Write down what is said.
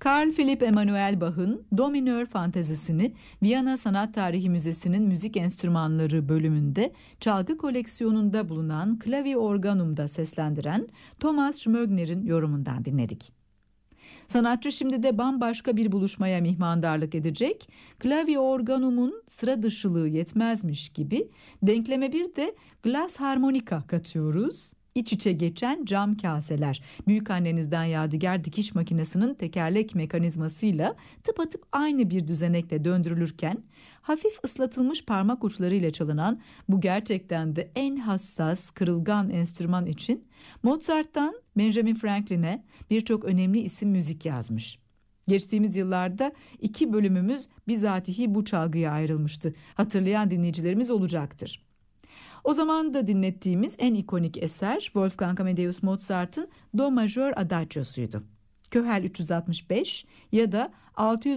Carl Philipp Emanuel Bach'ın Do minör fantezisini Viyana Sanat Tarihi Müzesi'nin müzik enstrümanları bölümünde çalgı koleksiyonunda bulunan Klavi Organum'da seslendiren Thomas Schmögner'in yorumundan dinledik. Sanatçı şimdi de bambaşka bir buluşmaya mihmandarlık edecek. Klavi organum'un sıra dışılığı yetmezmiş gibi denkleme bir de glas harmonika katıyoruz. İç içe geçen cam kaseler, büyükannenizden yadigar dikiş makinesinin tekerlek mekanizmasıyla tıpatıp aynı bir düzenekle döndürülürken hafif ıslatılmış parmak uçlarıyla çalınan bu gerçekten de en hassas, kırılgan enstrüman için Mozart'tan Benjamin Franklin'e birçok önemli isim müzik yazmış. Geçtiğimiz yıllarda 2 bölümümüz bizatihi bu çalgıya ayrılmıştı. Hatırlayan dinleyicilerimiz olacaktır. O zaman da dinlettiğimiz en ikonik eser Wolfgang Amadeus Mozart'ın Do majör adagiosuydu. Köhel 365 ya da 600